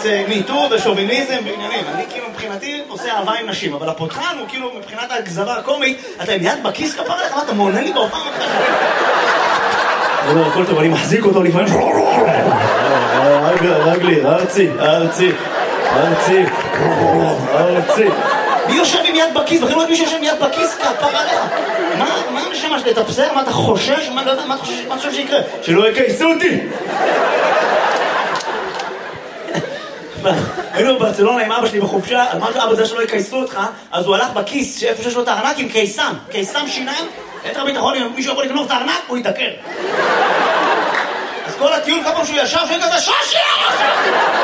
מיטו ושוביניזם ועניינים. אני כאילו מבחינתי עושה אהבה עם נשים, אבל הפותחן הוא כאילו מבחינת הגזרה הקומית, אתה עם יד בכיס כפר לך, אתה מעונה לי בהופעה מתחשבים. לא, הכל טוב, אני מחזיק אותו לפעמים. רגלי, ארצי. מי יושב עם יד בכיס? בכלל לא מי שיושב עם יד בכיס כפר עליך. מה נשמע שתתפסר? מה אתה חושש? מה אתה חושב שיקרה? שלא יקייסו אותי! היינו בברצלונה עם אבא שלי בחופשה, אמרתי אבא זה שלא יקייסו אותך, אז הוא הלך בכיס שאיפה שיש לו את הארנק עם קיסם שיניים, יתר ביטחון, אם מישהו יכול לגנוב את הארנק, הוא יתעקר. אז כל הטיול כמה שהוא ישב, שהוא כזה שושי!